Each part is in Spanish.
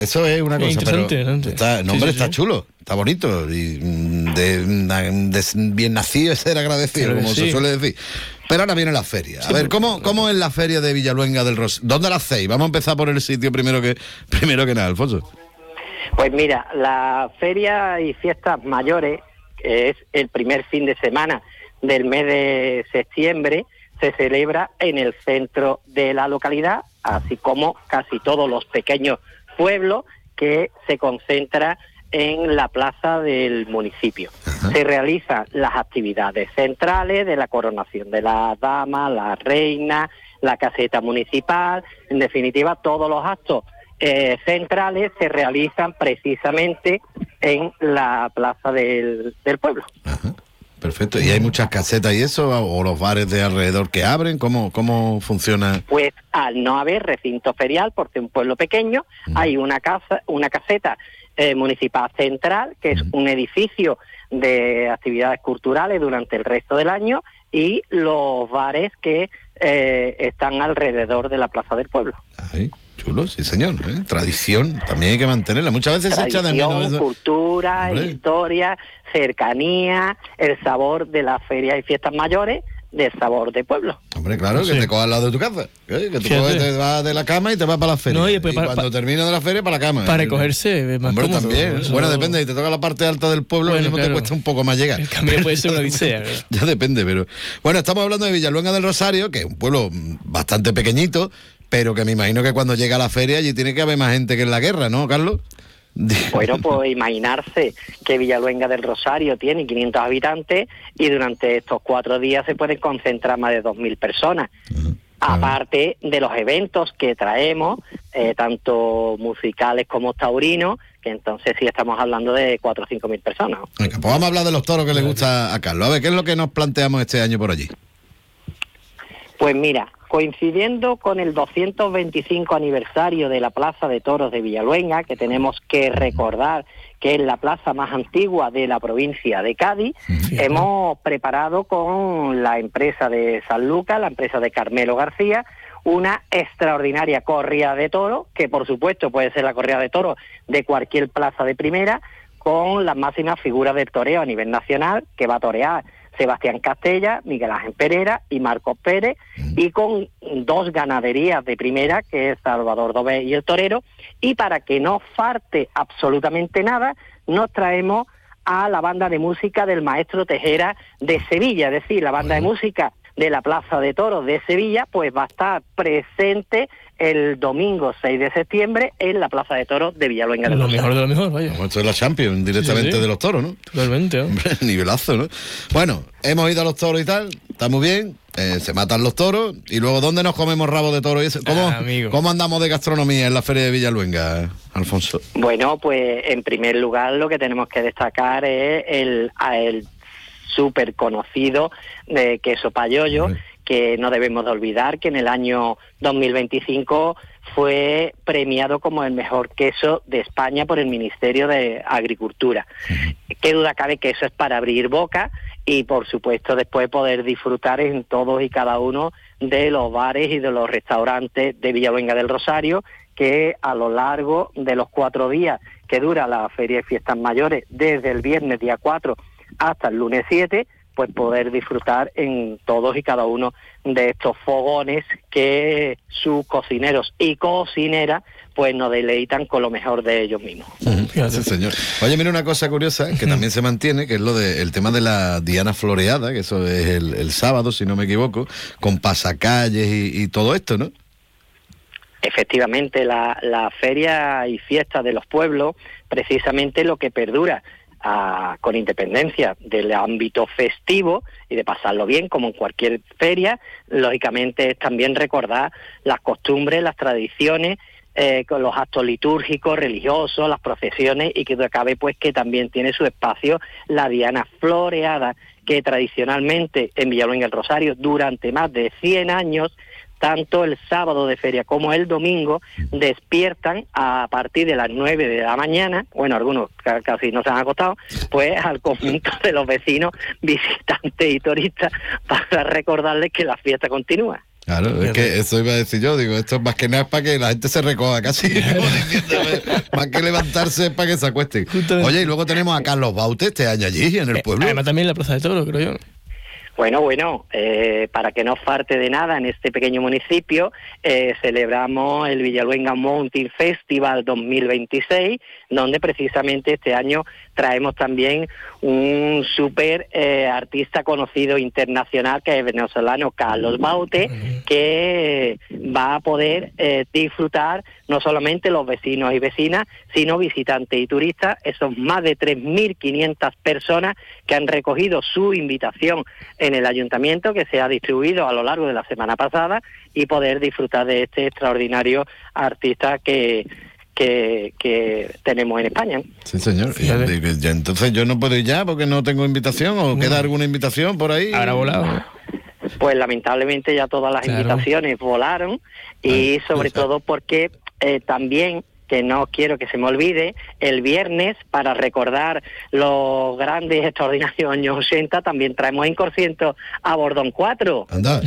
Eso es una cosa, pero el nombre está chulo, está bonito, y de bien nacido es ser agradecido, como se suele decir. Pero ahora viene la feria. A ver, ¿cómo es la feria de Villaluenga del Rosario? ¿Dónde la hacéis? Vamos a empezar por el sitio primero que nada, Alfonso. Pues mira, la feria y fiestas mayores, que es el primer fin de semana del mes de septiembre, se celebra en el centro de la localidad, así como casi todos los pequeños pueblos que se concentra en la plaza del municipio. Ajá. Se realizan las actividades centrales de la coronación de la dama, la reina, la caseta municipal, en definitiva todos los actos centrales se realizan precisamente en la plaza del pueblo. Ajá. Perfecto. ¿Y hay muchas casetas y eso? ¿O los bares de alrededor que abren? ¿Cómo funciona? Pues al no haber recinto ferial, porque es un pueblo pequeño, hay una caseta municipal central, que es un edificio de actividades culturales durante el resto del año, y los bares que están alrededor de la plaza del pueblo. Ay, chulo, sí señor, ¿eh? Tradición, también hay que mantenerla. Muchas veces se echa de menos. Cultura, hombre, historia, cercanía, el sabor de las ferias y fiestas mayores, del sabor de pueblo. Hombre, claro, que te cojas al lado de tu casa, que tú te vas de la cama y te vas para la feria. No, y cuando termina de la feria, para la cama. Para recogerse, más hombre, cómodo. También. Eso... Bueno, depende, si te toca la parte alta del pueblo, bueno, claro, te cuesta un poco más llegar. El cambio puede ser una odisea. Ya depende, pero... Bueno, estamos hablando de Villaluenga del Rosario, que es un pueblo bastante pequeñito, pero que me imagino que cuando llega la feria allí tiene que haber más gente que en la guerra, ¿no, Carlos? Bueno, pues imaginarse que Villaluenga del Rosario tiene 500 habitantes y durante estos 4 días se pueden concentrar más de 2.000 personas. Aparte de los eventos que traemos, tanto musicales como taurinos, que entonces sí estamos hablando de 4 o 5.000 personas. Venga, pues vamos a hablar de los toros que le gusta a Carlos. A ver, ¿qué es lo que nos planteamos este año por allí? Pues mira, coincidiendo con el 225 aniversario de la Plaza de Toros de Villaluenga, que tenemos que recordar que es la plaza más antigua de la provincia de Cádiz, hemos preparado con la empresa de San Lucas, la empresa de Carmelo García, una extraordinaria corrida de toros, que por supuesto puede ser la corrida de toros de cualquier plaza de primera, con las máximas figuras del toreo a nivel nacional, que va a torear Sebastián Castella, Miguel Ángel Pereira y Marcos Pérez, y con 2 ganaderías de primera, que es Salvador Dobé y El Torero, y para que no falte absolutamente nada, nos traemos a la banda de música del maestro Tejera de Sevilla, es decir, la banda de música de la Plaza de Toros de Sevilla, pues va a estar presente el domingo 6 de septiembre en la Plaza de Toros de Villaluenga del Rosario. Lo mejor de lo mejor, vaya. Como esto es la Champions, directamente de los toros, ¿no? Totalmente, hombre, nivelazo, ¿no? Bueno, hemos ido a los toros y tal, está muy bien, se matan los toros, y luego, ¿dónde nos comemos rabo de toro? ¿Cómo andamos de gastronomía en la Feria de Villaluenga, Alfonso? Bueno, pues en primer lugar lo que tenemos que destacar es el súper conocido de queso payollo, que no debemos de olvidar que en el año 2025 fue premiado como el mejor queso de España por el Ministerio de Agricultura. Qué duda cabe que eso es para abrir boca y por supuesto después poder disfrutar en todos y cada uno de los bares y de los restaurantes de Villaluenga del Rosario, que a lo largo de los 4 días que dura la Feria de Fiestas Mayores, desde el viernes día 4 hasta el lunes 7, pues poder disfrutar en todos y cada uno de estos fogones que sus cocineros y cocineras pues nos deleitan con lo mejor de ellos mismos. Gracias, señor. Oye, mira una cosa curiosa que también se mantiene, que es lo del tema de la Diana Floreada, que eso es el sábado, si no me equivoco, con pasacalles y todo esto, ¿no? Efectivamente, la feria y fiesta de los pueblos, precisamente lo que perdura con independencia del ámbito festivo y de pasarlo bien como en cualquier feria, lógicamente es también recordar las costumbres, las tradiciones, con los actos litúrgicos, religiosos, las procesiones, y que acabe pues que también tiene su espacio la Diana Floreada, que tradicionalmente en Villaluenga del Rosario durante más de 100 años, tanto el sábado de feria como el domingo, despiertan a partir de las 9 de la mañana, bueno, algunos casi no se han acostado, pues al conjunto de los vecinos, visitantes y turistas, para recordarles que la fiesta continúa. Claro, es que eso iba a decir yo, digo, esto es más que nada para que la gente se recoja casi, como diciéndome, más que levantarse para que se acuesten. Oye, y luego tenemos a Carlos Baute este año allí, en el pueblo. Además también la Plaza de Toros, creo yo. Bueno, para que no falte de nada en este pequeño municipio, celebramos el Villaluenga Mountain Festival 2026, donde precisamente este año traemos también un súper artista conocido internacional, que es venezolano, Carlos Baute, que va a poder disfrutar no solamente los vecinos y vecinas, sino visitantes y turistas, esos más de 3.500 personas que han recogido su invitación en el ayuntamiento, que se ha distribuido a lo largo de la semana pasada, y poder disfrutar de este extraordinario artista que tenemos en España. Sí, señor. Y entonces yo no puedo ir ya porque no tengo invitación, o queda alguna invitación por ahí. Habrá volado. Pues lamentablemente ya todas las invitaciones volaron, y sobre todo porque también, que no quiero que se me olvide, el viernes, para recordar los grandes extraordinarios años 80, también traemos en concierto a Bordón 4. Anda.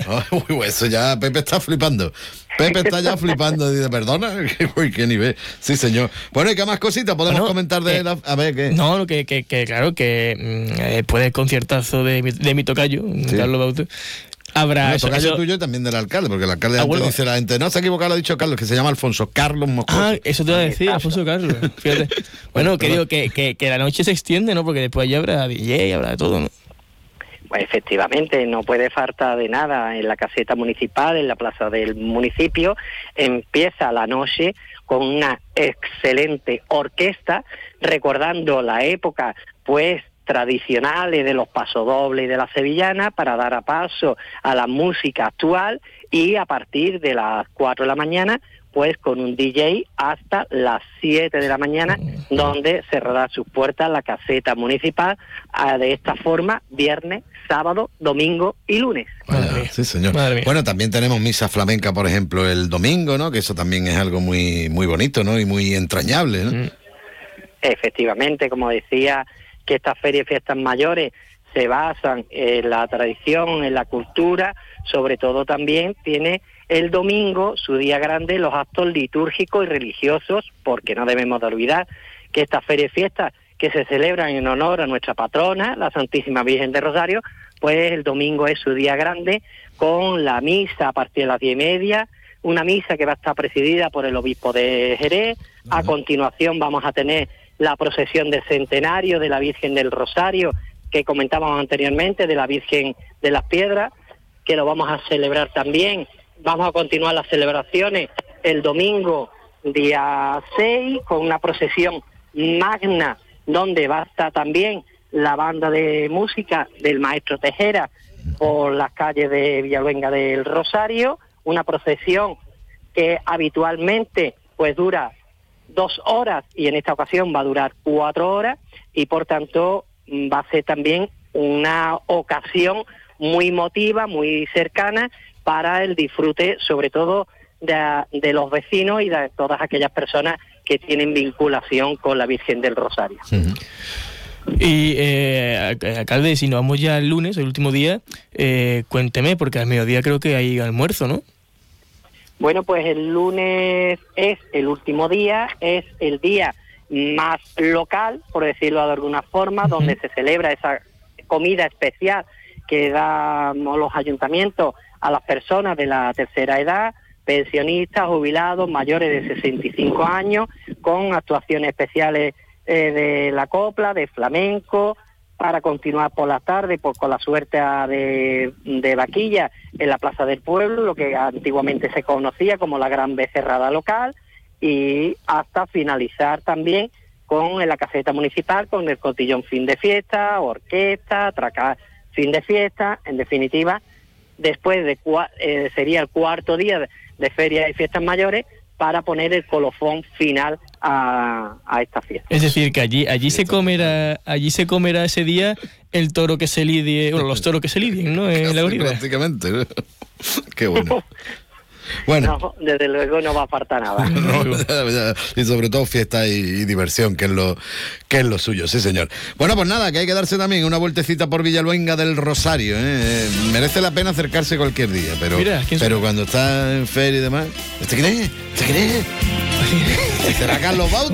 Uy, eso ya Pepe está flipando. Pepe está ya flipando. Dice, perdona, uy, qué nivel. Sí, señor. Bueno, ¿y qué más cositas podemos comentar de la... A ver, ¿qué? No, claro, que después del conciertazo de mi tocayo, Carlos Baute, habrá... El tocayo tuyo y también del alcalde, porque el alcalde antes dice la gente, no, se ha equivocado, lo ha dicho Carlos, que se llama Alfonso Carlos Moscoso. Ah, eso te iba a decir, Alfonso Carlos. Fíjate. Bueno, que digo, que la noche se extiende, ¿no? Porque después ya habrá DJ, habrá de todo, ¿no? Pues efectivamente, no puede faltar de nada en la caseta municipal, en la plaza del municipio. Empieza la noche con una excelente orquesta, recordando la época, pues, tradicionales de los pasodobles y de la sevillana, para dar a paso a la música actual, y a partir de las 4 de la mañana, pues con un DJ hasta las 7 de la mañana, donde cerrará sus puertas la caseta municipal, de esta forma, viernes, sábado, domingo y lunes. Sí, señor. Bueno, también tenemos misa flamenca, por ejemplo, el domingo, ¿no? Que eso también es algo muy, muy bonito, ¿no? Y muy entrañable, ¿no? Efectivamente, como decía, que estas ferias y fiestas mayores se basan en la tradición, en la cultura, sobre todo también tiene el domingo, su día grande, los actos litúrgicos y religiosos, porque no debemos de olvidar que estas ferias y fiestas que se celebran en honor a nuestra patrona, la Santísima Virgen de Rosario, pues el domingo es su día grande, con la misa a partir de las 10:30, una misa que va a estar presidida por el obispo de Jerez. A continuación vamos a tener la procesión del centenario de la Virgen del Rosario, que comentábamos anteriormente, de la Virgen de las Piedras, que lo vamos a celebrar también. Vamos a continuar las celebraciones el domingo día 6 con una procesión magna, donde va a estar también la banda de música del maestro Tejera por las calles de Villaluenga del Rosario, una procesión que habitualmente pues dura 2 horas y en esta ocasión va a durar 4 horas, y por tanto va a ser también una ocasión muy emotiva, muy cercana para el disfrute, sobre todo de los vecinos y de todas aquellas personas que tienen vinculación con la Virgen del Rosario. Y, alcalde, si nos vamos ya el lunes, el último día, cuénteme, porque al mediodía creo que hay almuerzo, ¿no? Bueno, pues el lunes es el último día, es el día más local, por decirlo de alguna forma, donde se celebra esa comida especial que damos los ayuntamientos a las personas de la tercera edad, pensionistas, jubilados, mayores de 65 años, con actuaciones especiales de la copla, de flamenco, para continuar por la tarde con la suerte de vaquilla en la Plaza del Pueblo, lo que antiguamente se conocía como la Gran Becerrada local, y hasta finalizar también en la caseta municipal con el cotillón fin de fiesta, orquesta, atracar fin de fiesta. En definitiva, después sería el cuarto día de ferias y fiestas mayores, para poner el colofón final a esta fiesta. Es decir, que allí se comerá ese día el toro que se lidie, bueno, los toros que se lidien, ¿no? En la orilla. Prácticamente. Qué bueno. Bueno. No, desde luego no va a faltar nada. Y sobre todo fiesta y diversión, que es lo suyo, sí señor. Bueno, pues nada, que hay que darse también una vueltecita por Villaluenga del Rosario, ¿eh? Merece la pena acercarse cualquier día, pero, mira, pero cuando está en feria y demás, ¿este quién es? ¿Este quién es? ¿Será Carlos Bauti?